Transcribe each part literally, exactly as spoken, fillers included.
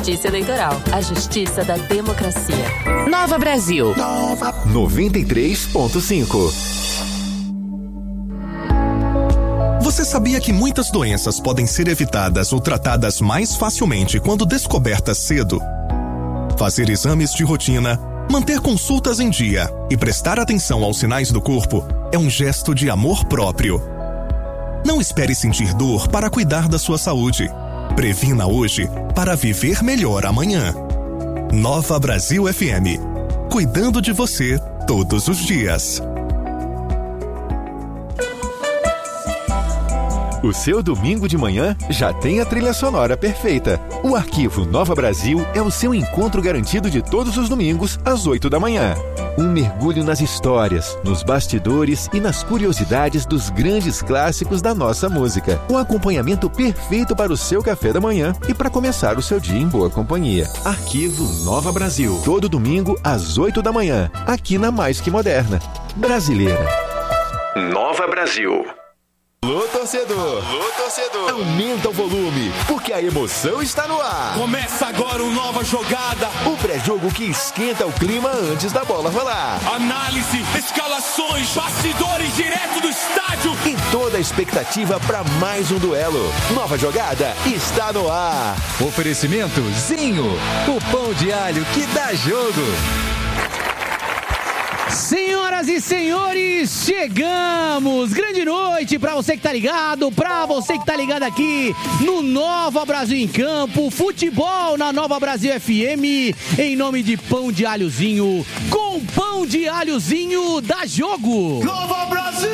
Justiça Eleitoral, a justiça da democracia. Nova Brasil. Nova noventa e três ponto cinco. Você sabia que muitas doenças podem ser evitadas ou tratadas mais facilmente quando descobertas cedo? Fazer exames de rotina, manter consultas em dia e prestar atenção aos sinais do corpo é um gesto de amor próprio. Não espere sentir dor para cuidar da sua saúde. Previna hoje para viver melhor amanhã. Nova Brasil F M. Cuidando de você todos os dias. O seu domingo de manhã já tem a trilha sonora perfeita. O Arquivo Nova Brasil é o seu encontro garantido de todos os domingos, às oito da manhã. Um mergulho nas histórias, nos bastidores e nas curiosidades dos grandes clássicos da nossa música. Um acompanhamento perfeito para o seu café da manhã e para começar o seu dia em boa companhia. Arquivo Nova Brasil. Todo domingo, às oito da manhã, aqui na Mais Que Moderna. Brasileira. Nova Brasil. Alô, torcedor! Alô, torcedor! Aumenta o volume, porque a emoção está no ar! Começa agora uma nova jogada! O pré-jogo que esquenta o clima antes da bola rolar! Análise, escalações, bastidores direto do estádio! E toda a expectativa para mais um duelo! Nova jogada está no ar! Oferecimento Zinho, o pão de alho que dá jogo! Senhoras e senhores, chegamos! Grande noite pra você que tá ligado, pra você que tá ligado aqui no Nova Brasil em Campo, futebol na Nova Brasil F M, em nome de Pão de Alhozinho, com Pão de Alhozinho dá jogo! Nova Brasil!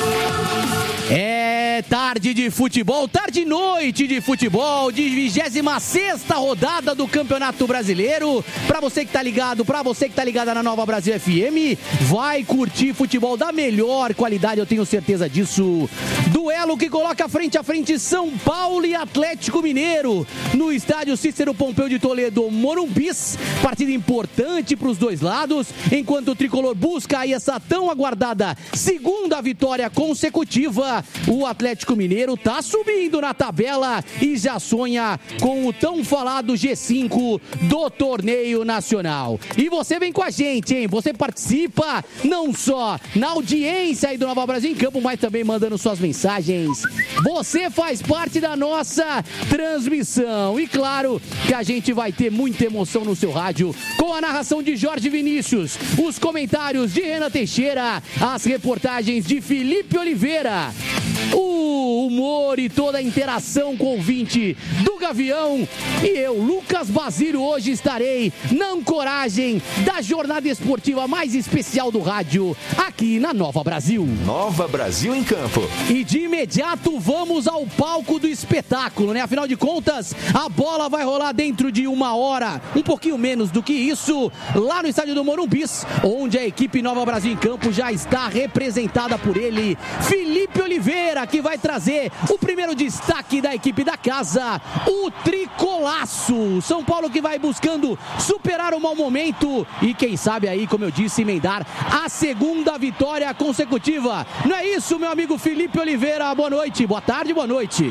É tarde de futebol, tarde e noite de futebol, de vigésima sexta rodada do Campeonato Brasileiro. Pra você que tá ligado, pra você que tá ligada na Nova Brasil F M, vai curtir futebol da melhor qualidade, eu tenho certeza disso. Duelo que coloca frente a frente São Paulo e Atlético Mineiro, no estádio Cícero Pompeu de Toledo, Morumbis. Partida importante pros dois lados, enquanto o tricolor busca aí essa tão aguardada segunda vitória consecutiva. O Atlético Mineiro tá subindo na tabela e já sonha com o tão falado G cinco do torneio nacional. E você vem com a gente, hein? Você participa não só na audiência aí do Nova Brasil em Campo, mas também mandando suas mensagens. Você faz parte da nossa transmissão. E claro que a gente vai ter muita emoção no seu rádio, com a narração de Jorge Vinícius, os comentários de Renan Teixeira, as reportagens de Felipe Oliveira, o humor e toda a interação com o ouvinte do Gavião. E eu, Lucas Basílio, hoje estarei na ancoragem da jornada esportiva mais especial do rádio, aqui na Nova Brasil. Nova Brasil em Campo. E de imediato vamos ao palco do espetáculo, né? Afinal de contas, a bola vai rolar dentro de uma hora, um pouquinho menos do que isso, lá no estádio do Morumbis, onde a equipe Nova Brasil em Campo já está representada por ele, Felipe Oliveira, que vai trazer o primeiro destaque da equipe da casa, o tricolaço. São Paulo que vai buscando superar o mau momento e quem sabe aí, como eu disse, emendar a segunda vitória consecutiva. Não é isso, meu amigo Felipe Oliveira? Boa noite, boa tarde, boa noite.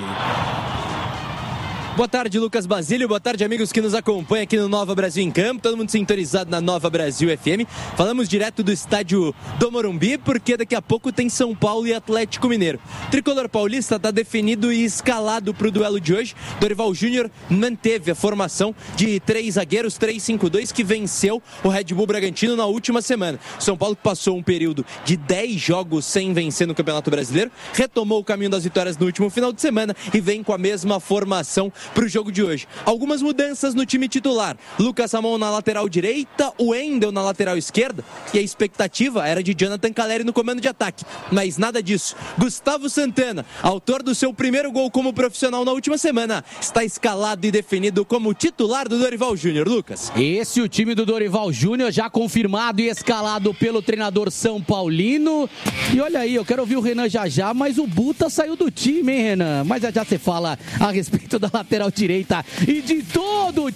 Boa tarde, Lucas Basílio. Boa tarde, amigos que nos acompanham aqui no Nova Brasil em Campo. Todo mundo sintonizado na Nova Brasil F M. Falamos direto do estádio do Morumbi, porque daqui a pouco tem São Paulo e Atlético Mineiro. O tricolor paulista está definido e escalado para o duelo de hoje. Dorival Júnior manteve a formação de três zagueiros, três cinco dois, que venceu o Red Bull Bragantino na última semana. São Paulo que passou um período de dez jogos sem vencer no Campeonato Brasileiro, retomou o caminho das vitórias no último final de semana e vem com a mesma formação para o jogo de hoje. Algumas mudanças no time titular: Lucas Ramon na lateral direita, o Wendel na lateral esquerda, e a expectativa era de Jonathan Calleri no comando de ataque, mas nada disso. Gustavo Santana, autor do seu primeiro gol como profissional na última semana, está escalado e definido como titular do Dorival Júnior. Lucas, esse é o time do Dorival Júnior, já confirmado e escalado pelo treinador São Paulino. E olha aí, eu quero ouvir o Renan já já, mas o Buta saiu do time, hein, Renan? Mas já já você fala a respeito da lateral direita e de todo o time do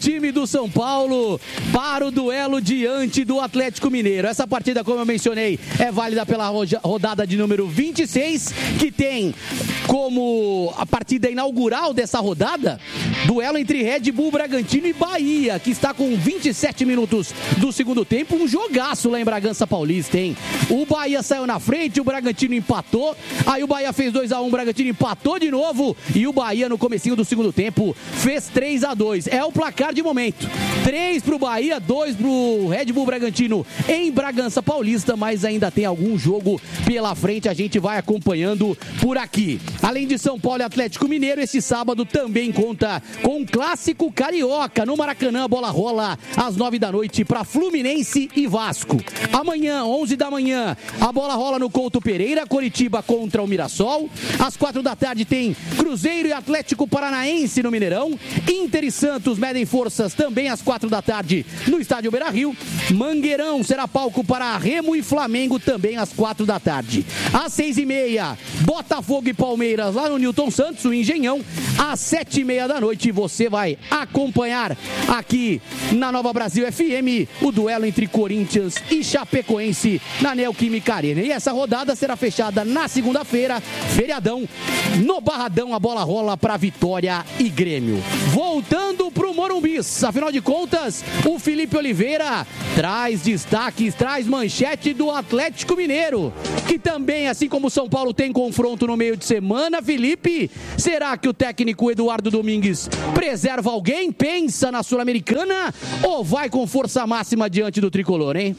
do São Paulo para o duelo diante do Atlético Mineiro. Essa partida, como eu mencionei, é válida pela rodada de número vinte e seis, que tem como a partida inaugural dessa rodada, duelo entre Red Bull Bragantino e Bahia, que está com vinte e sete minutos do segundo tempo, um jogaço lá em Bragança Paulista, hein? O Bahia saiu na frente, o Bragantino empatou, aí o Bahia fez dois a um, o Bragantino empatou de novo, e o Bahia no comecinho do segundo tempo fez três a dois. É o placar de momento. três pro Bahia, dois pro Red Bull Bragantino em Bragança Paulista, mas ainda tem algum jogo pela frente, a gente vai acompanhando por aqui. Além de São Paulo e Atlético Mineiro, esse sábado também conta com um clássico carioca. No Maracanã, a bola rola às nove da noite para Fluminense e Vasco. Amanhã, onze da manhã, a bola rola no Couto Pereira, Coritiba contra o Mirassol. Às quatro da tarde tem Cruzeiro e Atlético Paranaense no Mineirão. Inter e Santos medem forças também às quatro da tarde no Estádio Beira-Rio. Mangueirão será palco para Remo e Flamengo também às quatro da tarde. Às seis e meia, Botafogo e Palmeiras lá no Newton Santos, o Engenhão. Às sete e meia da noite você vai acompanhar aqui na Nova Brasil F M o duelo entre Corinthians e Chapecoense na Neoquímica Arena. E essa rodada será fechada na segunda-feira, feriadão, no Barradão. A bola rola para Vitória e Grêmio. Voltando pro Morumbi, afinal de contas, o Felipe Oliveira traz destaques, traz manchete do Atlético Mineiro, que também, assim como o São Paulo, tem confronto no meio de semana. Felipe, será que o técnico Eduardo Domingues preserva alguém, pensa na Sul-Americana ou vai com força máxima diante do Tricolor, hein?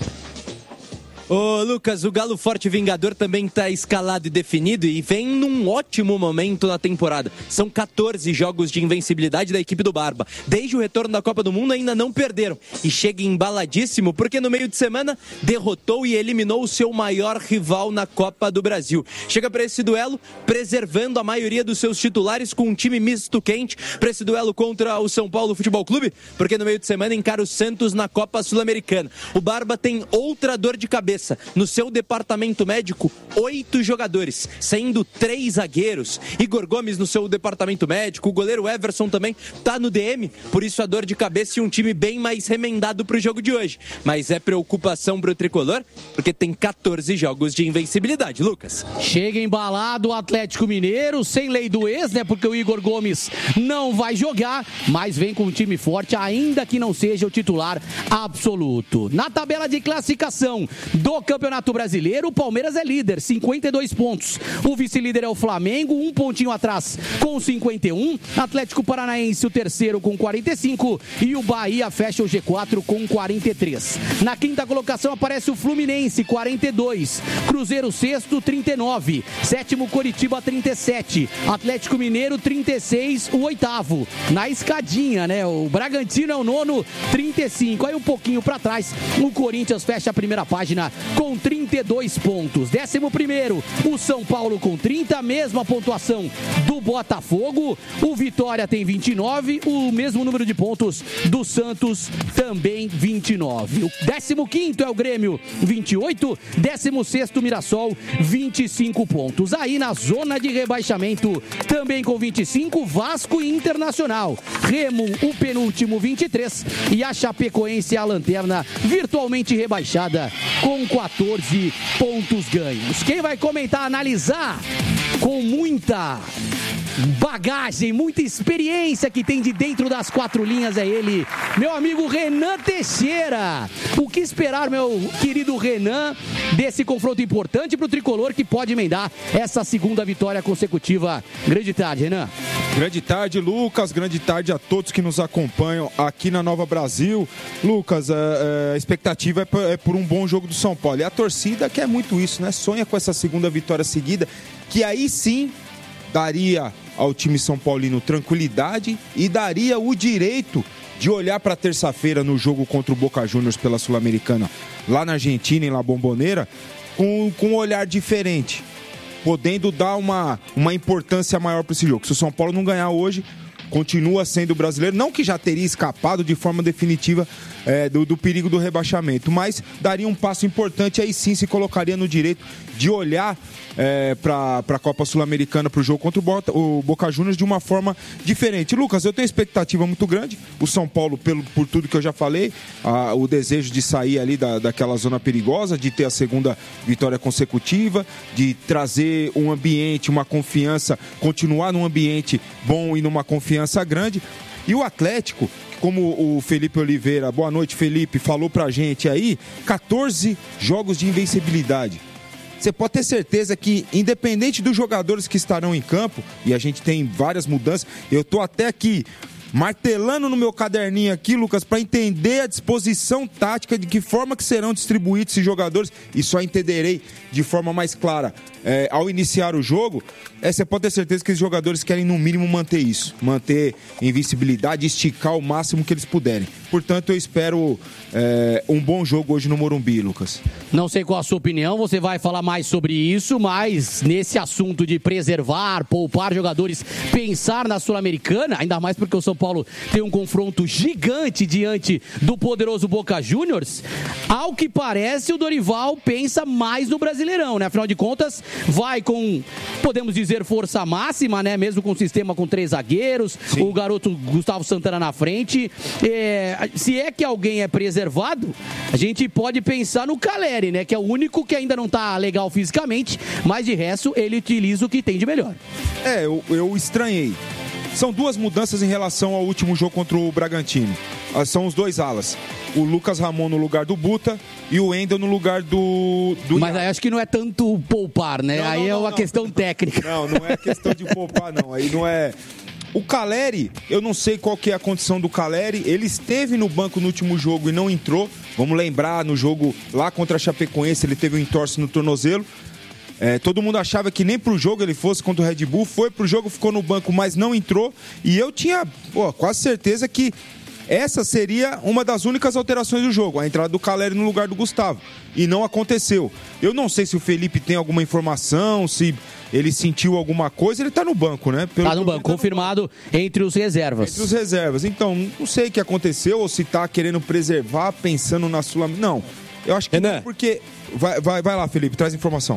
Ô Lucas, o Galo Forte Vingador também está escalado e definido e vem num ótimo momento na temporada. São quatorze jogos de invencibilidade da equipe do Barba. Desde o retorno da Copa do Mundo ainda não perderam. E chega embaladíssimo porque no meio de semana derrotou e eliminou o seu maior rival na Copa do Brasil. Chega para esse duelo preservando a maioria dos seus titulares com um time misto quente para esse duelo contra o São Paulo Futebol Clube, porque no meio de semana encara o Santos na Copa Sul-Americana. O Barba tem outra dor de cabeça. No seu departamento médico, oito jogadores, sendo três zagueiros. Igor Gomes no seu departamento médico, o goleiro Everson também tá no D M, por isso a dor de cabeça e um time bem mais remendado pro jogo de hoje. Mas é preocupação pro Tricolor, porque tem quatorze jogos de invencibilidade, Lucas. Chega embalado o Atlético Mineiro, sem lei do ex, né? Porque o Igor Gomes não vai jogar, mas vem com um time forte, ainda que não seja o titular absoluto. Na tabela de classificação do Campeonato Brasileiro, o Palmeiras é líder, cinquenta e dois pontos. O vice-líder é o Flamengo, um pontinho atrás com cinquenta e um. Atlético Paranaense, o terceiro, com quarenta e cinco. E o Bahia fecha o G quatro com quarenta e três. Na quinta colocação aparece o Fluminense, quarenta e dois. Cruzeiro, sexto, trinta e nove. Sétimo, Coritiba, trinta e sete. Atlético Mineiro, trinta e seis, o oitavo. Na escadinha, né? O Bragantino é o nono, trinta e cinco. Aí um pouquinho para trás, o Corinthians fecha a primeira página com trinta e dois pontos. Décimo primeiro, o São Paulo com trinta, mesma pontuação do Botafogo. O Vitória tem vinte e nove, o mesmo número de pontos do Santos, também vinte e nove. O décimo quinto é o Grêmio, vinte e oito. Décimo sexto, Mirassol, vinte e cinco pontos. Aí na zona de rebaixamento, também com vinte e cinco, Vasco e Internacional. Remo, o penúltimo, vinte e três. E a Chapecoense, a lanterna, virtualmente rebaixada, com quatorze pontos ganhos. Quem vai comentar, analisar com muita bagagem, muita experiência que tem de dentro das quatro linhas é ele, meu amigo Renan Teixeira. O que esperar, meu querido Renan, desse confronto importante para o Tricolor, que pode emendar essa segunda vitória consecutiva? Grande tarde, Renan. Grande tarde, Lucas. Grande tarde a todos que nos acompanham aqui na Nova Brasil. Lucas, a, a expectativa é por, é por um bom jogo do São Paulo. E a torcida quer muito isso, né? Sonha com essa segunda vitória seguida, que aí sim daria ao time São Paulino tranquilidade e daria o direito de olhar para terça-feira no jogo contra o Boca Juniors pela Sul-Americana, lá na Argentina, em La Bombonera, com, com um olhar diferente, podendo dar uma, uma importância maior para esse jogo. Se o São Paulo não ganhar hoje, continua sendo brasileiro, não que já teria escapado de forma definitiva é, do, do perigo do rebaixamento, mas daria um passo importante, aí sim se colocaria no direito de olhar é, para a Copa Sul-Americana, para o jogo contra o, Bota, o Boca Juniors de uma forma diferente. Lucas, eu tenho expectativa muito grande, o São Paulo, pelo, por tudo que eu já falei, a, o desejo de sair ali da, daquela zona perigosa, de ter a segunda vitória consecutiva, de trazer um ambiente, uma confiança, continuar num ambiente bom e numa confiança grande. E o Atlético, como o Felipe Oliveira, boa noite Felipe, falou pra gente aí, quatorze jogos de invencibilidade. Você pode ter certeza que, independente dos jogadores que estarão em campo, e a gente tem várias mudanças, eu tô até aqui martelando no meu caderninho aqui, Lucas, para entender a disposição tática, de que forma que serão distribuídos esses jogadores, e só entenderei de forma mais clara é, ao iniciar o jogo. É, você pode ter certeza que os jogadores querem no mínimo manter isso, manter invencibilidade, esticar o máximo que eles puderem. Portanto, eu espero é, um bom jogo hoje no Morumbi, Lucas. Não sei qual a sua opinião, você vai falar mais sobre isso, mas nesse assunto de preservar, poupar jogadores, pensar na Sul-Americana, ainda mais porque o São Paulo tem um confronto gigante diante do poderoso Boca Juniors, ao que parece o Dorival pensa mais no Brasileirão, né? Afinal de contas, vai com, podemos dizer, força máxima, né? Mesmo com o sistema com três zagueiros, sim, o garoto Gustavo Santana na frente. É, se é que alguém é preservado, a gente pode pensar no Caleri, né? Que é o único que ainda não tá legal fisicamente, mas de resto ele utiliza o que tem de melhor. É, eu, eu estranhei. São duas mudanças em relação ao último jogo contra o Bragantino. São os dois alas. O Lucas Ramon no lugar do Buta e o Wendel no lugar do... do Mas aí acho que não é tanto poupar, né? Não, aí não, é uma não, questão não. técnica. Não, não é questão de poupar, não. Aí não é... O Caleri, eu não sei qual que é a condição do Caleri. Ele esteve no banco no último jogo e não entrou. Vamos lembrar, no jogo lá contra a Chapecoense, ele teve um entorse no tornozelo. É, todo mundo achava que nem pro jogo ele fosse contra o Red Bull. Foi pro jogo, ficou no banco, mas não entrou. E eu tinha pô, quase certeza que essa seria uma das únicas alterações do jogo, a entrada do Caleri no lugar do Gustavo. E não aconteceu. Eu não sei se o Felipe tem alguma informação, se ele sentiu alguma coisa. Ele tá no banco, né? Pelo tá no banco, tá confirmado no banco. Entre os reservas. Entre os reservas. Então, não sei o que aconteceu, ou se tá querendo preservar, pensando na Sul... Não, eu acho que Renan. Não, porque... Vai, vai, vai lá, Felipe, traz informação.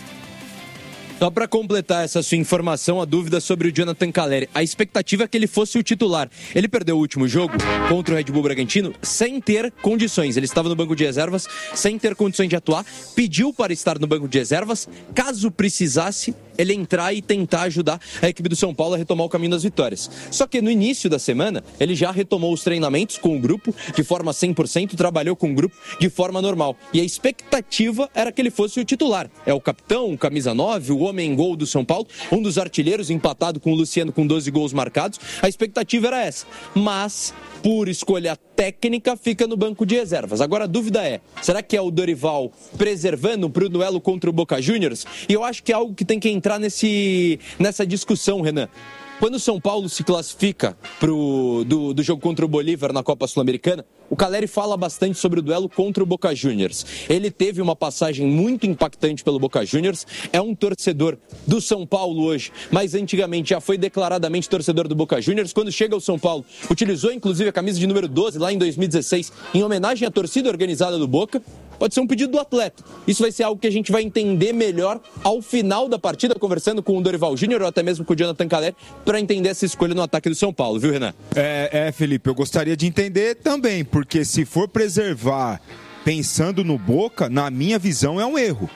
Só para completar essa sua informação, a dúvida sobre o Jonathan Caleri. A expectativa é que ele fosse o titular. Ele perdeu o último jogo contra o Red Bull Bragantino sem ter condições. Ele estava no banco de reservas, sem ter condições de atuar. Pediu para estar no banco de reservas. Caso precisasse, ele entrar e tentar ajudar a equipe do São Paulo a retomar o caminho das vitórias. Só que no início da semana, ele já retomou os treinamentos com o grupo de forma cem por cento, trabalhou com o grupo de forma normal. E a expectativa era que ele fosse o titular. É o capitão, o camisa nove, o homem gol do São Paulo, um dos artilheiros, empatado com o Luciano com doze gols marcados. A expectativa era essa. Mas, por escolha técnica, fica no banco de reservas. Agora a dúvida é, será que é o Dorival preservando para o duelo contra o Boca Juniors? E eu acho que é algo que tem que entrar nesse, nessa discussão, Renan. Quando o São Paulo se classifica pro, do, do jogo contra o Bolívar na Copa Sul-Americana, o Caleri fala bastante sobre o duelo contra o Boca Juniors. Ele teve uma passagem muito impactante pelo Boca Juniors, é um torcedor do São Paulo hoje, mas antigamente já foi declaradamente torcedor do Boca Juniors. Quando chega ao São Paulo, utilizou inclusive a camisa de número doze lá em dois mil e dezesseis, em homenagem à torcida organizada do Boca. Pode ser um pedido do atleta. Isso vai ser algo que a gente vai entender melhor ao final da partida, conversando com o Dorival Júnior ou até mesmo com o Jonathan Caleri, para entender essa escolha no ataque do São Paulo, viu, Renan? É, é, Felipe, eu gostaria de entender também, porque se for preservar pensando no Boca, na minha visão é um erro.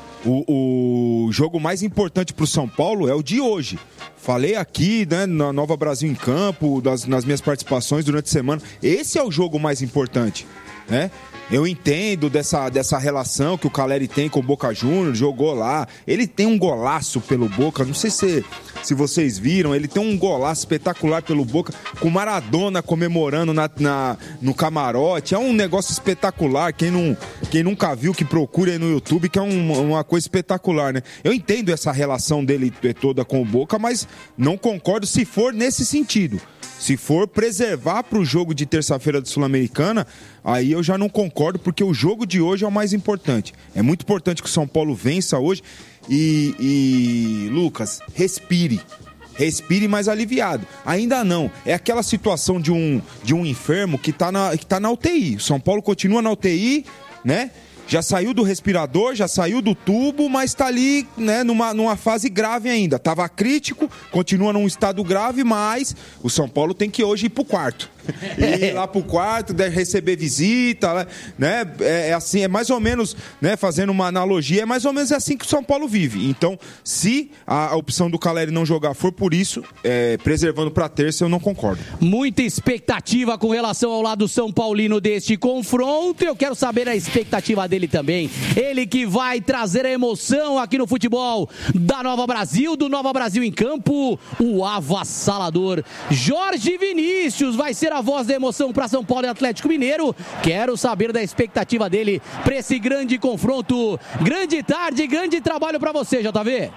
O, o jogo mais importante para o São Paulo é o de hoje. Falei aqui, né, na Nova Brasil em Campo, das, nas minhas participações durante a semana. Esse é o jogo mais importante, né? Eu entendo dessa, dessa relação que o Caleri tem com o Boca Juniors, jogou lá. Ele tem um golaço pelo Boca, não sei se, se vocês viram, ele tem um golaço espetacular pelo Boca, com Maradona comemorando na, na, no camarote. É um negócio espetacular, quem, não, quem nunca viu, que procure aí no YouTube, que é um, uma coisa espetacular, né? Eu entendo essa relação dele toda com o Boca, mas não concordo se for nesse sentido. Se for preservar para o jogo de terça-feira da Sul-Americana, aí eu já não concordo, porque o jogo de hoje é o mais importante. É muito importante que o São Paulo vença hoje. E, e Lucas, respire. respire mais aliviado. Ainda não. É aquela situação de um, de um enfermo que tá na, que tá na U T I. O São Paulo continua na U T I, né? Já saiu do respirador, já saiu do tubo, mas está ali, né, numa, numa fase grave ainda. Estava crítico, continua num estado grave, mas o São Paulo tem que hoje ir pro quarto. Ir lá pro quarto, deve receber visita, né? É, é assim, é mais ou menos, né, fazendo uma analogia, é mais ou menos assim que o São Paulo vive. Então, se a, a opção do Caleri não jogar for por isso, é, preservando para terça, eu não concordo. Muita expectativa com relação ao lado São Paulino deste confronto. Eu quero saber a expectativa dele também. Ele que vai trazer a emoção aqui no futebol da Nova Brasil, do Nova Brasil em Campo, o avassalador Jorge Vinícius vai ser a voz da emoção para São Paulo e Atlético Mineiro. Quero saber da expectativa dele para esse grande confronto. Grande tarde, grande trabalho para você, J V.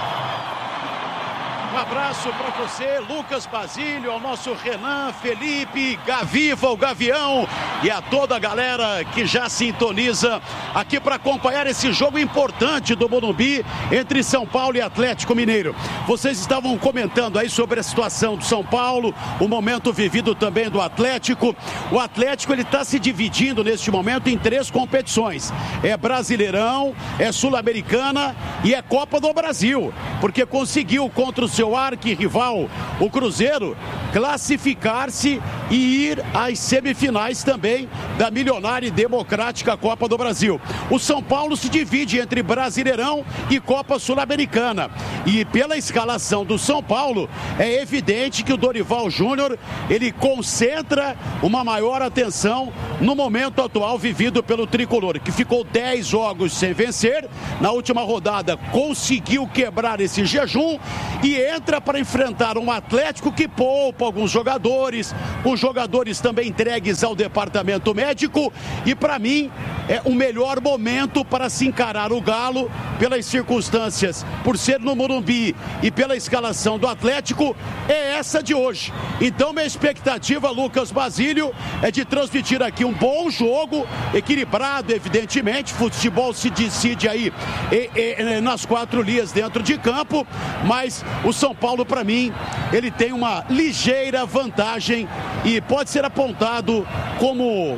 Um abraço para você, Lucas Basílio, ao nosso Renan, Felipe, Gaviva, o Gavião e a toda a galera que já sintoniza aqui para acompanhar esse jogo importante do Morumbi entre São Paulo e Atlético Mineiro. Vocês estavam comentando aí sobre a situação do São Paulo, o momento vivido também do Atlético. O Atlético ele está se dividindo neste momento em três competições. É Brasileirão, é Sul-Americana e é Copa do Brasil, porque conseguiu contra o seu arquirrival, o Cruzeiro, classificar-se e ir às semifinais também da milionária e democrática Copa do Brasil. O São Paulo se divide entre Brasileirão e Copa Sul-Americana. E pela escalação do São Paulo, é evidente que o Dorival Júnior, ele concentra uma maior atenção no momento atual vivido pelo tricolor, que ficou dez jogos sem vencer. Na última rodada conseguiu quebrar esse jejum e entra para enfrentar um Atlético que poupa alguns jogadores, os jogadores também entregues ao departamento médico, e para mim é o melhor momento para se encarar o Galo pelas circunstâncias, por ser no Morumbi e pela escalação do Atlético, é essa de hoje. Então minha expectativa, Lucas Basílio, é de transmitir aqui um bom jogo, equilibrado, evidentemente, futebol se decide aí e, e, nas quatro linhas dentro de campo, mas o São Paulo, para mim, ele tem uma ligeira vantagem e pode ser apontado como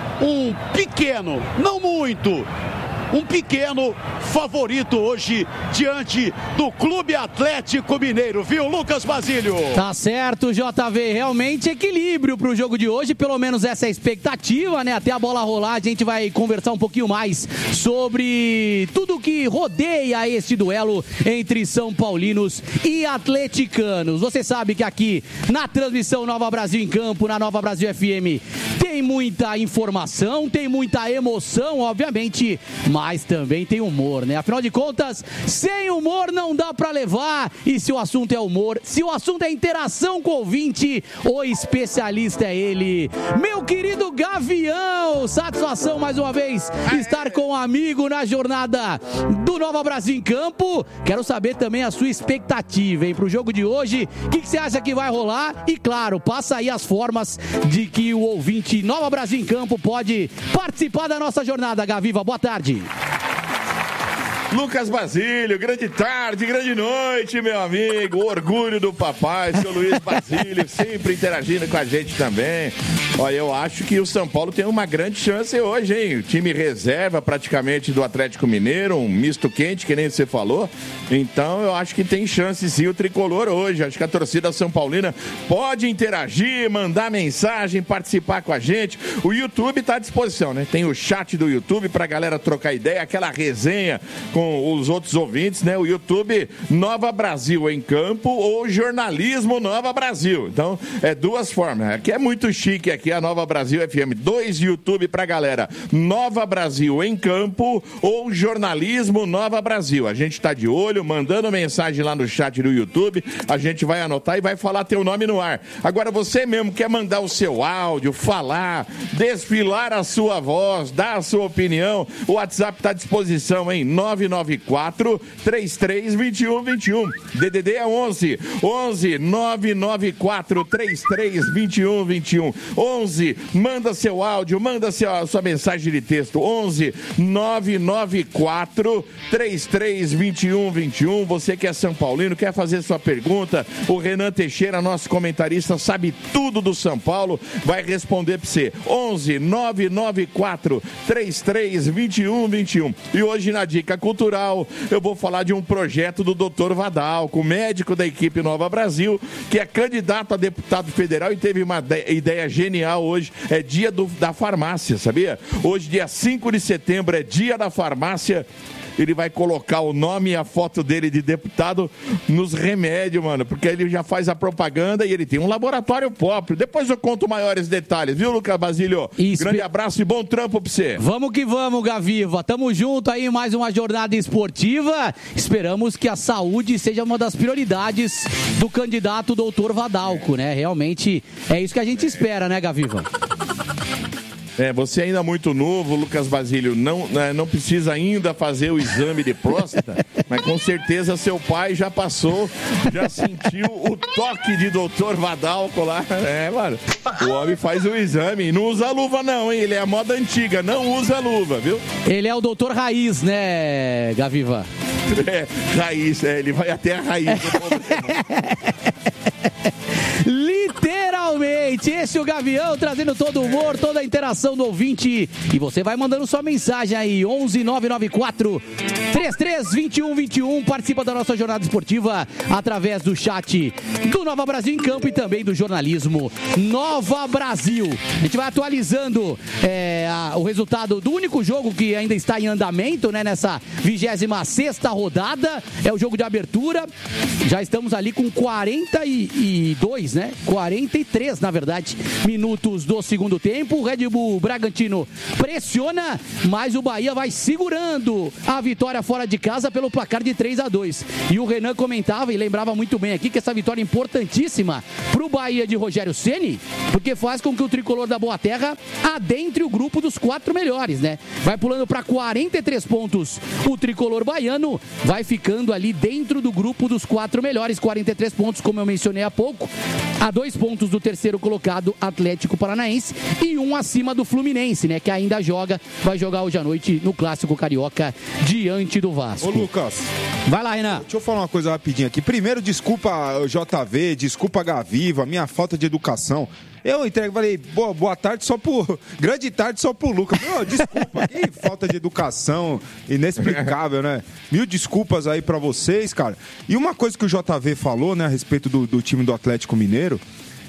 um pequeno, não muito, um pequeno favorito hoje diante do Clube Atlético Mineiro, viu, Lucas Basílio? Tá certo, J V, realmente equilíbrio pro jogo de hoje, pelo menos essa é a expectativa, né? Até a bola rolar, a gente vai conversar um pouquinho mais sobre tudo que rodeia este duelo entre São Paulinos e atleticanos. Você sabe que aqui na transmissão Nova Brasil em Campo, na Nova Brasil F M, tem muita informação, tem muita emoção, obviamente, mas também tem humor, né? Afinal de contas, sem humor não dá pra levar. E se o assunto é humor, se o assunto é interação com o ouvinte, o especialista é ele, meu querido Gavião. Satisfação mais uma vez estar com um amigo na jornada do Nova Brasil em Campo. Quero saber também a sua expectativa, hein, pro jogo de hoje. O que, que você acha que vai rolar? E claro, passa aí as formas de que o ouvinte Nova Brasil em Campo pode participar da nossa jornada. Gaviva, boa tarde. Lucas Basílio, grande tarde, grande noite, meu amigo. O orgulho do papai, seu Luiz Basílio, sempre interagindo com a gente também. Olha, eu acho que o São Paulo tem uma grande chance hoje, hein? O time reserva praticamente do Atlético Mineiro, um misto quente, que nem você falou. Então, eu acho que tem chance sim o tricolor hoje. Acho que a torcida São Paulina pode interagir, mandar mensagem, participar com a gente. O YouTube está à disposição, né? Tem o chat do YouTube pra galera trocar ideia, aquela resenha com os outros ouvintes, né? O YouTube Nova Brasil em Campo ou Jornalismo Nova Brasil. Então, é duas formas. Aqui é muito chique, aqui a Nova Brasil F M. Dois YouTube pra galera. Nova Brasil em Campo ou Jornalismo Nova Brasil. A gente tá de olho, mandando mensagem lá no chat do YouTube. A gente vai anotar e vai falar teu nome no ar. Agora, você mesmo quer mandar o seu áudio, falar, desfilar a sua voz, dar a sua opinião, o WhatsApp tá à disposição, hein? nove nove quatro, três três dois um dois um. D D D é onze, onze nove nove quatro, três três dois um dois um. onze, manda seu áudio, manda sua, sua mensagem de texto. onze nove nove quatro, três três dois um dois um. Você que é São Paulino, quer fazer sua pergunta, o Renan Teixeira, nosso comentarista, sabe tudo do São Paulo, vai responder para você. onze nove nove quatro, três três dois um dois um. E hoje na Dica Cultural eu vou falar de um projeto do doutor Vadalco, médico da equipe Nova Brasil, que é candidato a deputado federal e teve uma ideia genial hoje. É dia do, da farmácia, sabia? Hoje, dia cinco de setembro, é dia da farmácia. Ele vai colocar o nome e a foto dele de deputado nos remédios, mano, porque ele já faz a propaganda e ele tem um laboratório próprio. Depois eu conto maiores detalhes, viu, Lucas Basílio? Isso. Grande abraço e bom trampo pra você. Vamos que vamos, Gaviva. Tamo junto aí em mais uma jornada esportiva. Esperamos que a saúde seja uma das prioridades do candidato doutor Vadalco, né? Realmente é isso que a gente espera, né, Gaviva? É, você ainda é muito novo, Lucas Basílio, não, não precisa ainda fazer o exame de próstata, mas com certeza seu pai já passou, já sentiu o toque de doutor Vadalco lá. É, mano, o homem faz o exame, não usa luva não, hein? Ele é a moda antiga, não usa luva, viu? Ele é o doutor Raiz, né, Gaviva? É, raiz, é, ele vai até a raiz do problema. Literalmente, esse é o Gavião trazendo todo o humor, toda a interação do ouvinte. E você vai mandando sua mensagem aí, onze nove nove quatro, três três dois um dois um. Participa da nossa jornada esportiva através do chat do Nova Brasil em Campo e também do jornalismo Nova Brasil. A gente vai atualizando é, a, o resultado do único jogo que ainda está em andamento, né, nessa vigésima sexta rodada. É o jogo de abertura. Já estamos ali com quarenta e dois, né? quarenta e três, na verdade, minutos do segundo tempo. O Red Bull Bragantino pressiona, mas o Bahia vai segurando a vitória fora de casa pelo placar de três a dois. E o Renan comentava e lembrava muito bem aqui que essa vitória é importantíssima para o Bahia de Rogério Ceni, porque faz com que o tricolor da Boa Terra adentre o grupo dos quatro melhores, né? Vai pulando para quarenta e três pontos o tricolor baiano, vai ficando ali dentro do grupo dos quatro melhores, quarenta e três pontos, como eu mencionei há pouco, a dois pontos do terceiro colocado Atlético Paranaense e um acima do Fluminense, né? Que ainda joga, vai jogar hoje à noite no Clássico Carioca diante do Vasco. Ô, Lucas. Vai lá, Renan. Deixa eu falar uma coisa rapidinho aqui. Primeiro, desculpa J V, desculpa Gaviva, minha falta de educação. Eu entrego, falei, boa, boa tarde só pro... Grande tarde só pro Lucas. Meu, desculpa, que falta de educação inexplicável, né? Mil desculpas aí pra vocês, cara. E uma coisa que o J V falou, né, a respeito do, do time do Atlético Mineiro,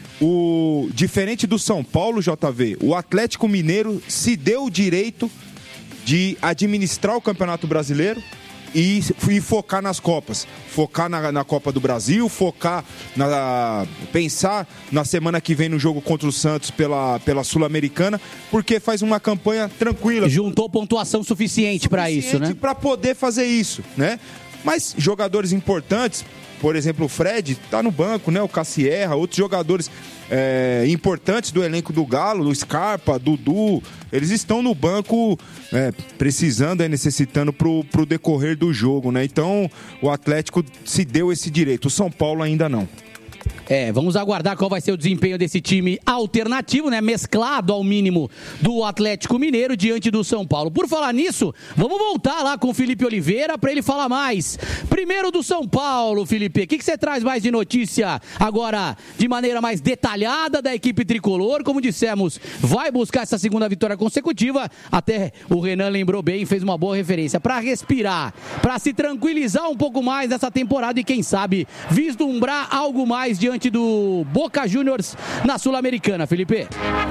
o diferente do São Paulo, J V, o Atlético Mineiro se deu o direito de administrar o Campeonato Brasileiro e, e focar nas Copas. Focar na, na Copa do Brasil, focar na... pensar na semana que vem no jogo contra o Santos pela, pela Sul-Americana, porque faz uma campanha tranquila. Juntou pontuação suficiente para isso, né? Para poder fazer isso, né? Mas jogadores importantes, por exemplo, o Fred tá no banco, né? O Cassierra, outros jogadores é, importantes do elenco do Galo, o Scarpa, Dudu, eles estão no banco é, precisando, é, necessitando pro, pro decorrer do jogo, né? Então o Atlético se deu esse direito, o São Paulo ainda não. É, vamos aguardar qual vai ser o desempenho desse time alternativo, né? Mesclado ao mínimo do Atlético Mineiro diante do São Paulo. Por falar nisso, vamos voltar lá com o Felipe Oliveira para ele falar mais. Primeiro do São Paulo, Felipe. O que, que você traz mais de notícia agora de maneira mais detalhada da equipe tricolor? Como dissemos, vai buscar essa segunda vitória consecutiva. Até o Renan lembrou bem, fez uma boa referência. Para respirar, para se tranquilizar um pouco mais nessa temporada e quem sabe vislumbrar algo mais diante do Boca Juniors na Sul-Americana, Felipe.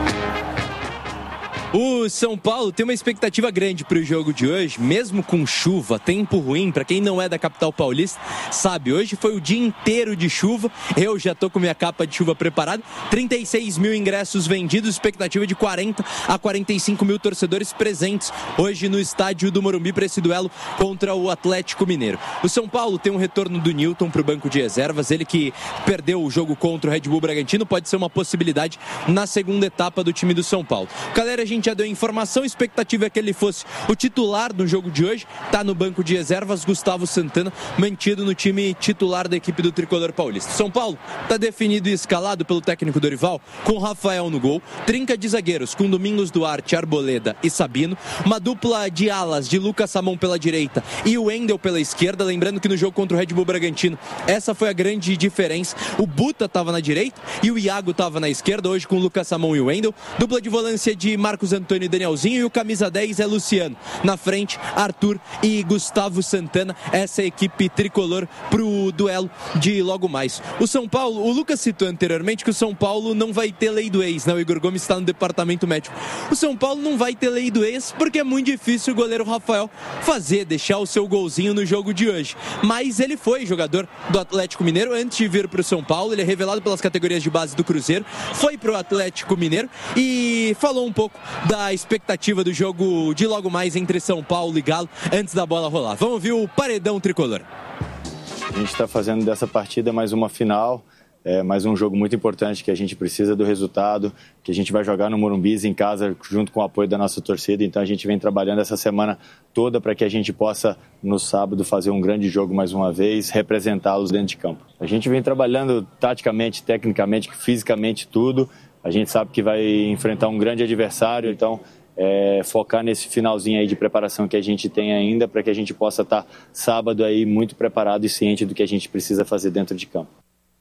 O São Paulo tem uma expectativa grande para o jogo de hoje, mesmo com chuva, tempo ruim. Para quem não é da capital paulista, sabe, hoje foi o dia inteiro de chuva. Eu já tô com minha capa de chuva preparada. trinta e seis mil ingressos vendidos, expectativa de quarenta a quarenta e cinco mil torcedores presentes hoje no estádio do Morumbi para esse duelo contra o Atlético Mineiro. O São Paulo tem um retorno do Newton para o banco de reservas. Ele que perdeu o jogo contra o Red Bull Bragantino, pode ser uma possibilidade na segunda etapa do time do São Paulo. Galera, a gente gente já deu informação, a expectativa é que ele fosse o titular do jogo de hoje, tá no banco de reservas, Gustavo Santana, mantido no time titular da equipe do Tricolor Paulista. São Paulo tá definido e escalado pelo técnico Dorival, com Rafael no gol, trinca de zagueiros com Domingos Duarte, Arboleda e Sabino, uma dupla de alas de Lucas Samon pela direita e o Wendel pela esquerda, lembrando que no jogo contra o Red Bull Bragantino, essa foi a grande diferença, o Buta tava na direita e o Iago tava na esquerda, hoje com o Lucas Samon e o Wendel, dupla de volância de Marcos Antônio e Danielzinho, e o camisa dez é Luciano, na frente Arthur e Gustavo Santana, essa é a equipe tricolor pro duelo de logo mais. O São Paulo, o Lucas citou anteriormente que o São Paulo não vai ter lei do ex, né? O Igor Gomes está no departamento médico. O São Paulo não vai ter lei do ex porque é muito difícil o goleiro Rafael fazer, deixar o seu golzinho no jogo de hoje, mas ele foi jogador do Atlético Mineiro antes de vir pro São Paulo, ele é revelado pelas categorias de base do Cruzeiro, foi pro Atlético Mineiro e falou um pouco da expectativa do jogo de logo mais entre São Paulo e Galo antes da bola rolar. Vamos ouvir o paredão tricolor. A gente está fazendo dessa partida mais uma final, é, mais um jogo muito importante que a gente precisa do resultado, que a gente vai jogar no Morumbi em casa junto com o apoio da nossa torcida, então a gente vem trabalhando essa semana toda para que a gente possa no sábado fazer um grande jogo mais uma vez, representá-los dentro de campo. A gente vem trabalhando taticamente, tecnicamente, fisicamente tudo, a gente sabe que vai enfrentar um grande adversário, então É, focar nesse finalzinho aí de preparação que a gente tem ainda para que a gente possa estar sábado aí muito preparado e ciente do que a gente precisa fazer dentro de campo.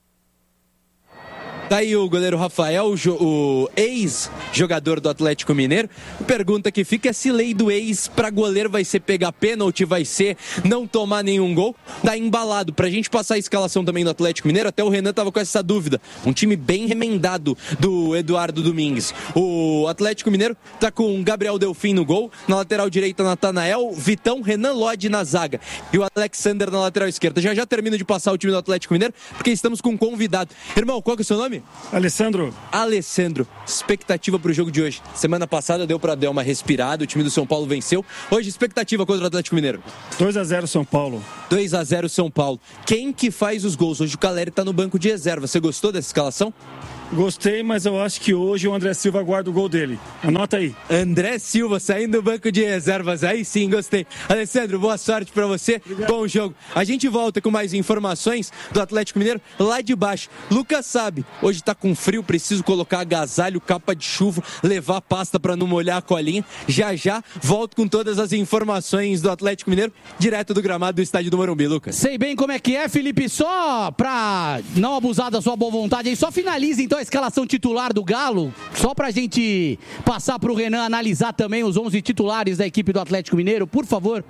Daí o goleiro Rafael, o ex-jogador do Atlético Mineiro, pergunta que fica se lei do ex para goleiro vai ser pegar pênalti, vai ser não tomar nenhum gol, tá embalado. Pra gente passar a escalação também do Atlético Mineiro, até o Renan tava com essa dúvida, um time bem remendado do Eduardo Domingues. O Atlético Mineiro tá com Gabriel Delfim no gol, na lateral direita Natanael, Vitão, Renan Lodge na zaga e o Alexander na lateral esquerda. Já já termino de passar o time do Atlético Mineiro, porque estamos com um convidado. Irmão, qual que é o seu nome? Alessandro. Alessandro, expectativa pro jogo de hoje. Semana passada deu pra dar uma respirada, o time do São Paulo venceu. Hoje, expectativa contra o Atlético Mineiro. dois a zero São Paulo. dois a zero São Paulo. Quem que faz os gols? Hoje o Caleri tá no banco de reserva. Você gostou dessa escalação? Gostei, mas eu acho que hoje o André Silva guarda o gol dele. Anota aí. André Silva saindo do banco de reservas. Aí sim, gostei. Alessandro, boa sorte pra você. Obrigado. Bom jogo. A gente volta com mais informações do Atlético Mineiro lá de baixo. Lucas sabe, hoje tá com frio, preciso colocar agasalho, capa de chuva, levar pasta pra não molhar a colinha. Já já volto com todas as informações do Atlético Mineiro, direto do gramado do estádio do Morumbi, Lucas. Sei bem como é que é, Felipe. Só pra não abusar da sua boa vontade aí, só finaliza então a escalação titular do Galo, só pra gente passar pro Renan analisar também os onze titulares da equipe do Atlético Mineiro, por favor.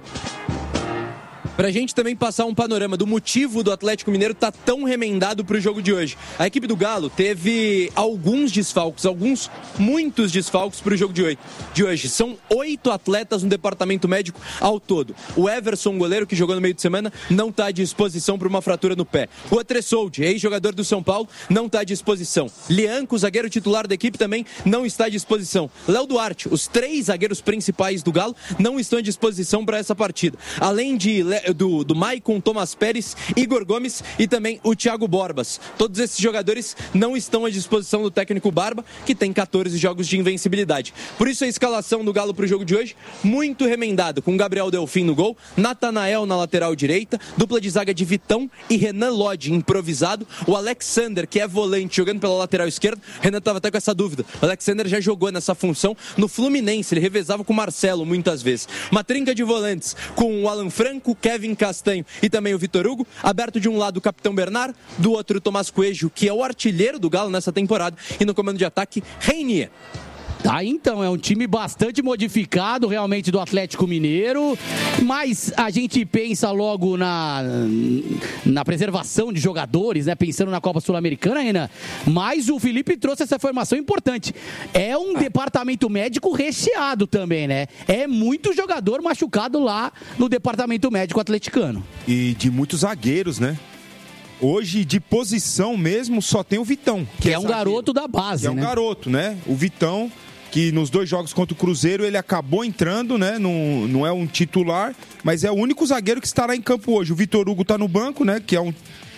Pra gente também passar um panorama do motivo do Atlético Mineiro tá tão remendado pro jogo de hoje. A equipe do Galo teve alguns desfalques, alguns, muitos desfalques pro jogo de hoje. De hoje. São oito atletas no departamento médico ao todo. O Everson, goleiro que jogou no meio de semana, não tá à disposição por uma fratura no pé. O Atressoldi, ex-jogador do São Paulo, não tá à disposição. Lianco, zagueiro titular da equipe, também não está à disposição. Léo Duarte, os três zagueiros principais do Galo, não estão à disposição para essa partida. Além de do, do Maicon, Thomas Pérez, Igor Gomes e também o Thiago Borbas. Todos esses jogadores não estão à disposição do técnico Barba, que tem catorze jogos de invencibilidade. Por isso a escalação do Galo para o jogo de hoje, muito remendado, com Gabriel Delfim no gol, Natanael na lateral direita, dupla de zaga de Vitão e Renan Lodge improvisado, o Alexander, que é volante, jogando pela lateral esquerda. Renan estava até com essa dúvida. O Alexander já jogou nessa função no Fluminense, ele revezava com o Marcelo muitas vezes. Uma trinca de volantes com o Alan Franco, Kevin Castanho e também o Vitor Hugo, aberto de um lado o capitão Bernard, do outro o Tomás Coelho, que é o artilheiro do Galo nessa temporada, e no comando de ataque, Reinier. Tá, então, é um time bastante modificado realmente do Atlético Mineiro, mas a gente pensa logo na, na preservação de jogadores, né, pensando na Copa Sul-Americana, Renan, mas o Felipe trouxe essa informação importante, é um departamento médico recheado também, né, é muito jogador machucado lá no departamento médico atleticano. E de muitos zagueiros, né? Hoje, de posição mesmo, só tem o Vitão. Que, que é um zagueiro. Garoto da base, que né? É um garoto, né? O Vitão, que nos dois jogos contra o Cruzeiro, ele acabou entrando, né? Não, não é um titular, mas é o único zagueiro que estará em campo hoje. O Vitor Hugo está no banco, né? Que é um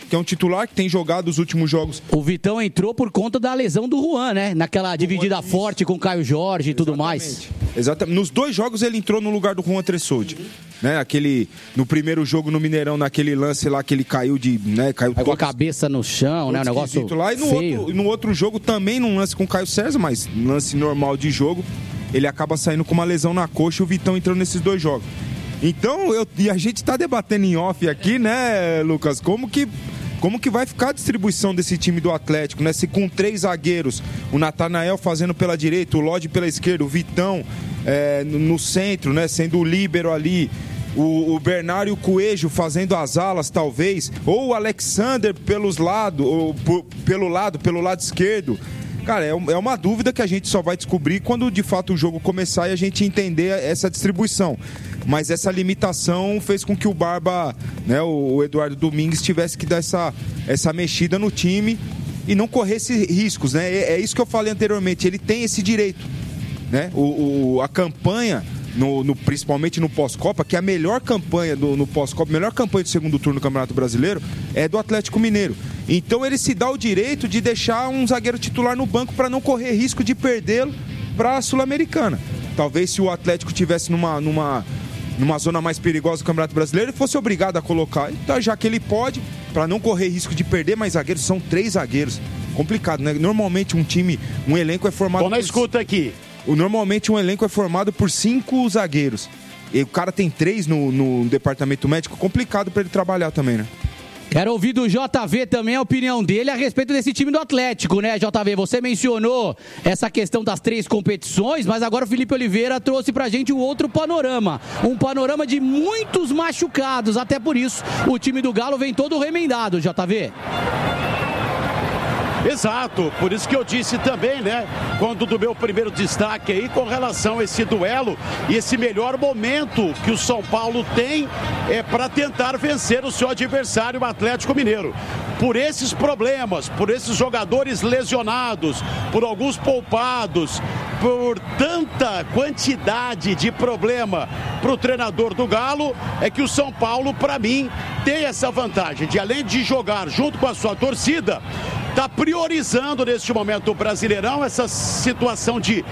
que é um titular que tem jogado os últimos jogos. O Vitão entrou por conta da lesão do Juan, né? Naquela dividida Juan, forte com o Caio Jorge e tudo mais. Exatamente. Nos dois jogos ele entrou no lugar do Juan Tressoldi. Né? Aquele, no primeiro jogo no Mineirão, naquele lance lá que ele caiu de... Né? Caiu com a cabeça no chão, né? Um negócio lá. E no outro, no outro jogo também, num lance com o Caio César, mas lance normal de jogo, ele acaba saindo com uma lesão na coxa e o Vitão entrou nesses dois jogos. Então, eu, e a gente tá debatendo em off aqui, né, Lucas, como que, como que vai ficar a distribuição desse time do Atlético, né? Se com três zagueiros, o Natanael fazendo pela direita, o Lodi pela esquerda, o Vitão é, no, no centro, né, sendo o líbero ali, o, o Bernardo e o Coelho fazendo as alas, talvez, ou o Alexander pelos lados, ou por, pelo lado, pelo lado esquerdo. Cara, é uma dúvida que a gente só vai descobrir quando de fato o jogo começar e a gente entender essa distribuição. Mas essa limitação fez com que o Barba, né, o Eduardo Domingues, tivesse que dar essa, essa mexida no time e não corresse riscos, né? É, é isso que eu falei anteriormente, ele tem esse direito, né? O, o, a campanha, no, no, principalmente no pós-Copa, que é a melhor campanha do, no pós-Copa, a melhor campanha do segundo turno do Campeonato Brasileiro é do Atlético Mineiro. Então ele se dá o direito de deixar um zagueiro titular no banco para não correr risco de perdê-lo para a Sul-Americana. Talvez se o Atlético tivesse numa, numa, numa zona mais perigosa do Campeonato Brasileiro, ele fosse obrigado a colocar. Então, já que ele pode, para não correr risco de perder mais zagueiros, são três zagueiros. Complicado, né? Normalmente um time, um elenco é formado... Tô na por... escuta aqui. Normalmente um elenco é formado por cinco zagueiros. E o cara tem três no, no departamento médico, complicado para ele trabalhar também, né? Quero ouvir do J V também a opinião dele a respeito desse time do Atlético, né, J V? Você mencionou essa questão das três competições, mas agora o Felipe Oliveira trouxe pra gente um outro panorama. Um panorama de muitos machucados, até por isso o time do Galo vem todo remendado, J V. Exato, por isso que eu disse também, né, quando do meu primeiro destaque aí com relação a esse duelo e esse melhor momento que o São Paulo tem é para tentar vencer o seu adversário, o Atlético Mineiro. Por esses problemas, por esses jogadores lesionados, por alguns poupados, por tanta quantidade de problema para o treinador do Galo, é que o São Paulo, para mim, tem essa vantagem de, além de jogar junto com a sua torcida, está priorizando neste momento o Brasileirão essa situação de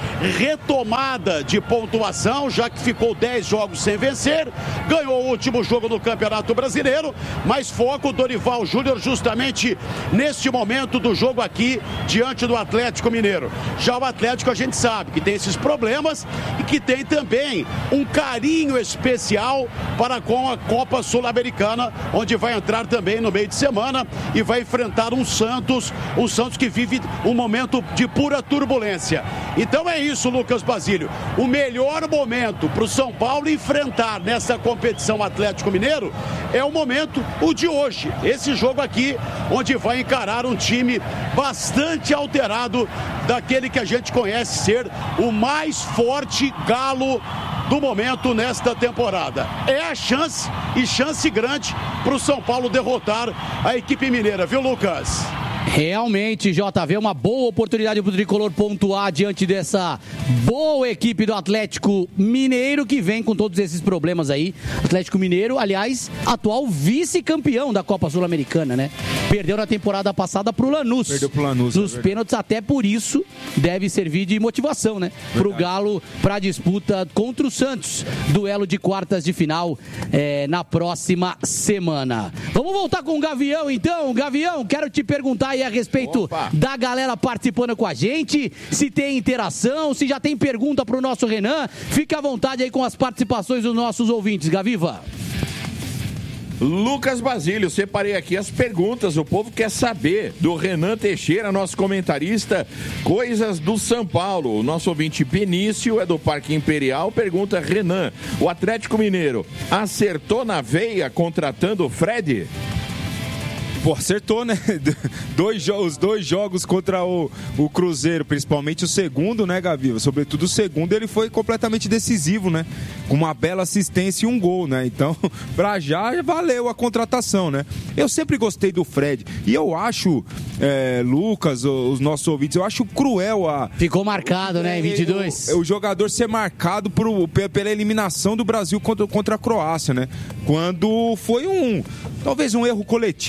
retomada de pontuação, já que ficou dez jogos sem vencer, ganhou o último jogo no Campeonato Brasileiro, mas foca o Dorival Júnior justamente neste momento do jogo aqui diante do Atlético Mineiro. Já o Atlético, a gente sabe que tem esses problemas e que tem também um carinho especial para com a Copa Sul-Americana, onde vai entrar também no meio de semana e vai enfrentar um Santos, o Santos que vive um momento de pura turbulência. Então é isso, Lucas Basílio. O melhor momento para o São Paulo enfrentar nessa competição Atlético Mineiro é o momento, o de hoje. Esse jogo aqui, onde vai encarar um time bastante alterado daquele que a gente conhece ser o mais forte Galo do momento nesta temporada. É a chance, e chance grande, para o São Paulo derrotar a equipe mineira, viu, Lucas? Realmente, J V, uma boa oportunidade para o Tricolor pontuar diante dessa boa equipe do Atlético Mineiro, que vem com todos esses problemas aí. Atlético Mineiro, aliás, atual vice-campeão da Copa Sul-Americana, né? Perdeu na temporada passada pro Lanús. Perdeu pro Lanús. Nos é pênaltis, até por isso, deve servir de motivação, né? Verdade. Pro Galo, pra disputa contra o Santos. Duelo de quartas de final é, na próxima semana. Vamos voltar com o Gavião, então. Gavião, quero te perguntar aí a respeito Opa. da galera participando com a gente, se tem interação, se já tem pergunta pro nosso Renan. Fique à vontade aí com as participações dos nossos ouvintes, Gaviva. Lucas Basílio, separei aqui as perguntas, o povo quer saber do Renan Teixeira, nosso comentarista, coisas do São Paulo. O nosso ouvinte Benício é do Parque Imperial, pergunta: Renan, o Atlético Mineiro acertou na veia contratando o Fred? Pô, acertou, né? Dois jo- os dois jogos contra o, o Cruzeiro, principalmente o segundo, né, Gaviva? Sobretudo o segundo, ele foi completamente decisivo, né? Com uma bela assistência e um gol, né? Então, pra já, valeu a contratação, né? Eu sempre gostei do Fred. E eu acho, é, Lucas, os nossos ouvintes, eu acho cruel a... Ficou marcado, né, em vinte e dois. O, o jogador ser marcado por, pela eliminação do Brasil contra, contra a Croácia, né? Quando foi um... Talvez um erro coletivo.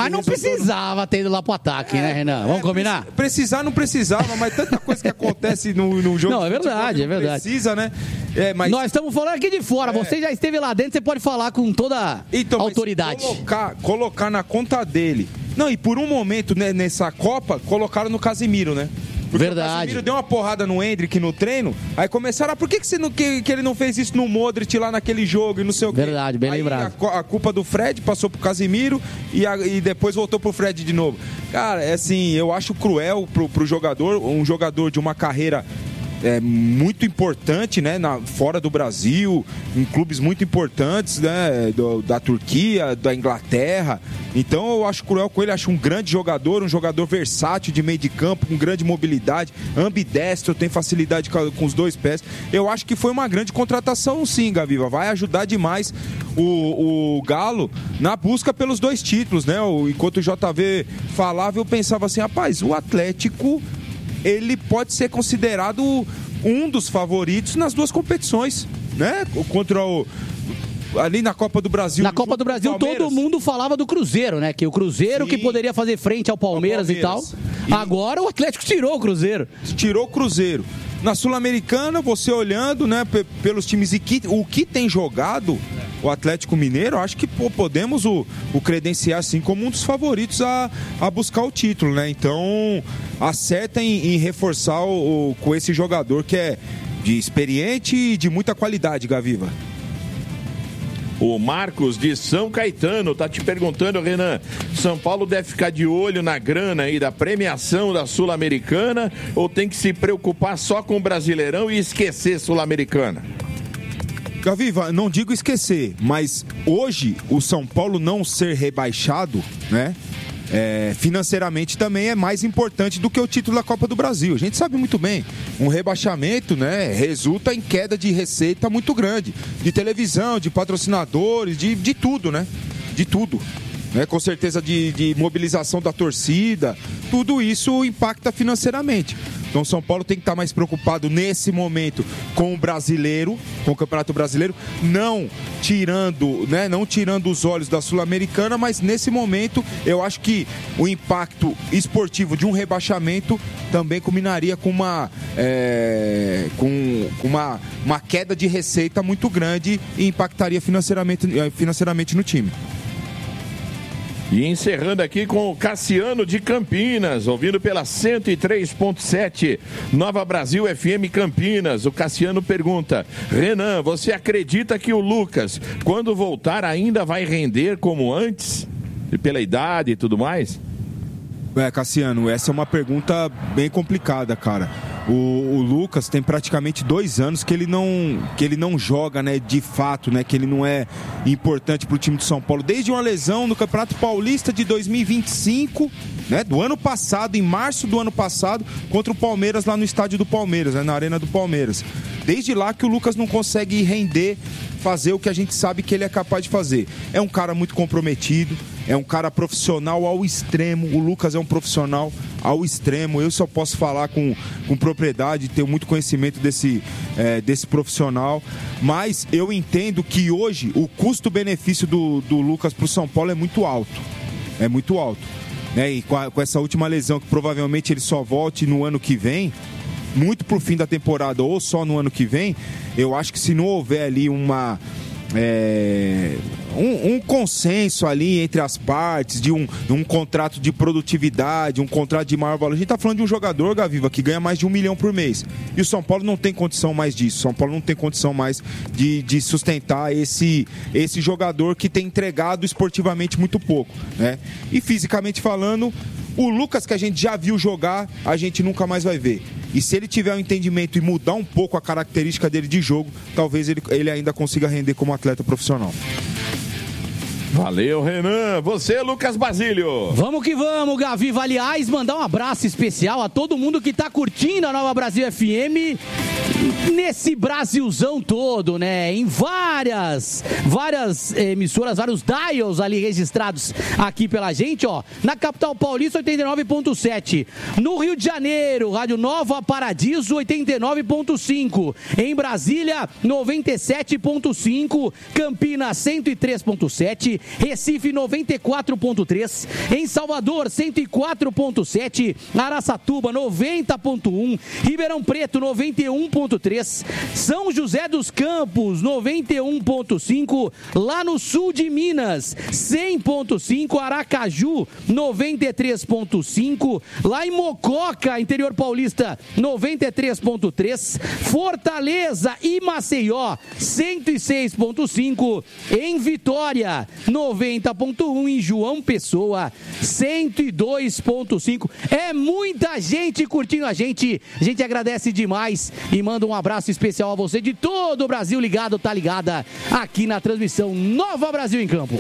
Mas não precisava ter ido lá pro ataque, é, né, Renan? Vamos é, combinar? Precisar não precisava, mas tanta coisa que acontece no, no jogo. Não, é verdade, é verdade. Precisa, né? É, mas... Nós estamos falando aqui de fora, é. Você já esteve lá dentro, você pode falar com toda então, autoridade. Colocar, colocar na conta dele. Não, e por um momento, né, nessa Copa, colocaram no Casimiro, né? Porque verdade. O Casimiro deu uma porrada no Endrick no treino, aí começaram, ah, por que, que, você não, que, que ele não fez isso no Modric lá naquele jogo e não sei o quê? Verdade, bem aí lembrado. A, a culpa do Fred passou pro Casimiro e, a, e depois voltou pro Fred de novo. Cara, é assim, eu acho cruel pro, pro jogador, um jogador de uma carreira... É muito importante, né, na, fora do Brasil, em clubes muito importantes, né, do, da Turquia, da Inglaterra. Então eu acho cruel com ele, acho um grande jogador, um jogador versátil de meio de campo, com grande mobilidade, ambidestro, tem facilidade com, com os dois pés. Eu acho que foi uma grande contratação, sim, Gaviva. Vai ajudar demais o, o Galo na busca pelos dois títulos, né? Enquanto o J V falava, eu pensava assim, rapaz, o Atlético... ele pode ser considerado um dos favoritos nas duas competições, né? Contra o... ali na Copa do Brasil. Na Copa do Brasil todo mundo falava do Cruzeiro, né? Que o Cruzeiro Sim. que poderia fazer frente ao Palmeiras, Palmeiras. e tal. E... agora o Atlético tirou o Cruzeiro. Tirou o Cruzeiro. Na Sul-Americana, você olhando, né, pelos times e que, o que tem jogado o Atlético Mineiro, acho que pô, podemos o, o credenciar assim como um dos favoritos a, a buscar o título, né? Então, acerta em, em reforçar o, o, com esse jogador que é de experiente e de muita qualidade, Gaviva. O Marcos de São Caetano tá te perguntando, Renan, São Paulo deve ficar de olho na grana aí da premiação da Sul-Americana ou tem que se preocupar só com o Brasileirão e esquecer Sul-Americana? Gaviva, não digo esquecer, mas hoje o São Paulo não ser rebaixado, né? É, financeiramente também é mais importante do que o título da Copa do Brasil. A gente sabe muito bem, um rebaixamento, né, resulta em queda de receita muito grande, de televisão, de patrocinadores, de, de tudo, né? De tudo. Né? Com certeza de, de mobilização da torcida, tudo isso impacta financeiramente. Então São Paulo tem que estar mais preocupado nesse momento com o brasileiro, com o Campeonato Brasileiro, não tirando, né, não tirando os olhos da Sul-Americana, mas nesse momento eu acho que o impacto esportivo de um rebaixamento também culminaria com uma, é, com uma, uma queda de receita muito grande e impactaria financeiramente, financeiramente no time. E encerrando aqui com o Cassiano de Campinas, ouvindo pela cento e três ponto sete, Nova Brasil F M Campinas. O Cassiano pergunta, Renan, você acredita que o Lucas, quando voltar, ainda vai render como antes? E pela idade e tudo mais? É, Cassiano, essa é uma pergunta bem complicada, cara. O, o Lucas tem praticamente dois anos que ele não, que ele não joga, né, de fato, né, que ele não é importante para o time de São Paulo. Desde uma lesão no Campeonato Paulista de dois mil e vinte e cinco, né, do ano passado, em março do ano passado, contra o Palmeiras lá no estádio do Palmeiras, né, na Arena do Palmeiras. Desde lá que o Lucas não consegue render, fazer o que a gente sabe que ele é capaz de fazer. É um cara muito comprometido, é um cara profissional ao extremo. O Lucas é um profissional ao extremo. Eu só posso falar com, com propriedade, tenho muito conhecimento desse, é, desse profissional. Mas eu entendo que hoje o custo-benefício do, do Lucas para o São Paulo é muito alto. É muito alto. Né? E com, a, com essa última lesão, que provavelmente ele só volte no ano que vem, muito pro fim da temporada ou só no ano que vem, eu acho que se não houver ali uma... É, um, um consenso ali entre as partes, de um, um contrato de produtividade, um contrato de maior valor. A gente tá falando de um jogador, Gaviva, que ganha mais de um milhão por mês. E o São Paulo não tem condição mais disso. O São Paulo não tem condição mais de, de sustentar esse, esse jogador que tem entregado esportivamente muito pouco, né? E fisicamente falando, o Lucas que a gente já viu jogar, a gente nunca mais vai ver. E se ele tiver um entendimento e mudar um pouco a característica dele de jogo, talvez ele, ele ainda consiga render como atleta profissional. Valeu, Renan. Você, Lucas Basílio. Vamos que vamos, Gaviva. Aliás, mandar um abraço especial a todo mundo que tá curtindo a Nova Brasil F M nesse Brasilzão todo, né? Em várias, várias emissoras, vários dials ali registrados aqui pela gente, ó. Na capital paulista, oitenta e nove ponto sete. No Rio de Janeiro, Rádio Nova Paradiso, oitenta e nove ponto cinco. Em Brasília, noventa e sete ponto cinco. Campinas, cento e três ponto sete. Recife noventa e quatro ponto três, em Salvador cento e quatro ponto sete, Araçatuba noventa ponto um, Ribeirão Preto noventa e um ponto três, São José dos Campos noventa e um ponto cinco, lá no sul de Minas cem ponto cinco, Aracaju noventa e três ponto cinco, lá em Mococa, interior paulista noventa e três ponto três, Fortaleza e Maceió cento e seis ponto cinco, em Vitória noventa ponto um, em João Pessoa cento e dois ponto cinco. É muita gente curtindo a gente, a gente agradece demais e manda um abraço especial a você de todo o Brasil ligado, tá ligada aqui na transmissão Nova Brasil em Campo.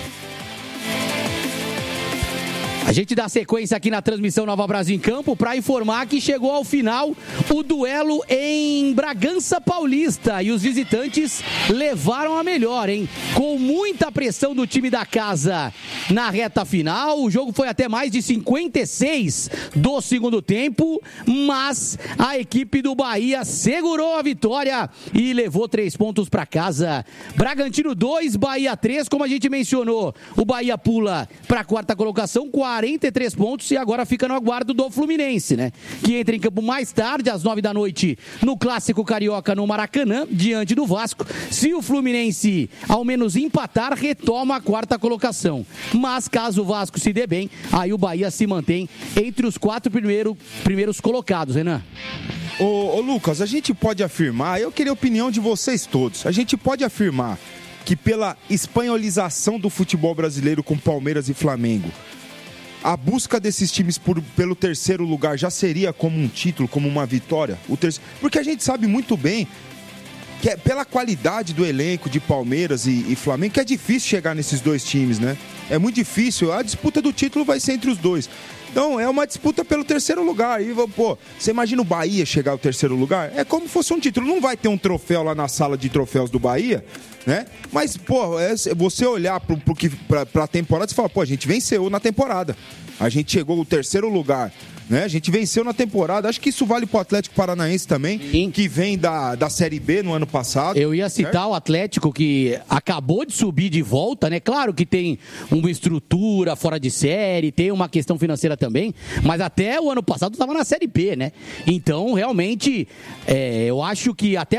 A gente dá sequência aqui na transmissão Nova Brasil em Campo para informar que chegou ao final o duelo em Bragança Paulista e os visitantes levaram a melhor, hein? Com muita pressão do time da casa na reta final, o jogo foi até mais de cinquenta e seis do segundo tempo, mas a equipe do Bahia segurou a vitória e levou três pontos para casa. Bragantino dois, Bahia três, como a gente mencionou, o Bahia pula para a quarta colocação, quarenta e três pontos, e agora fica no aguardo do Fluminense, né? Que entra em campo mais tarde, às nove da noite, no Clássico Carioca no Maracanã, diante do Vasco. Se o Fluminense ao menos empatar, retoma a quarta colocação. Mas caso o Vasco se dê bem, aí o Bahia se mantém entre os quatro primeiro, primeiros colocados, Renan. Ô, ô Lucas, a gente pode afirmar, eu queria a opinião de vocês todos, a gente pode afirmar que pela espanholização do futebol brasileiro com Palmeiras e Flamengo, a busca desses times por, pelo terceiro lugar já seria como um título, como uma vitória? O terceiro, porque a gente sabe muito bem que é pela qualidade do elenco de Palmeiras e, e Flamengo que é difícil chegar nesses dois times, né? É muito difícil, a disputa do título vai ser entre os dois. Então é uma disputa pelo terceiro lugar. E, pô, você imagina o Bahia chegar ao terceiro lugar? É como se fosse um título. Não vai ter um troféu lá na sala de troféus do Bahia, né? Mas, pô, é você olhar pro, pro que, pra, pra temporada e fala, pô, a gente venceu na temporada. A gente chegou ao terceiro lugar, né? A gente venceu na temporada. Acho que isso vale pro Atlético Paranaense também, Sim. que vem da, da Série B no ano passado. Eu ia citar certo? O Atlético, que acabou de subir de volta, né? Claro que tem uma estrutura fora de série, tem uma questão financeira também, mas até o ano passado estava na Série B, né? Então, realmente, é, eu acho que até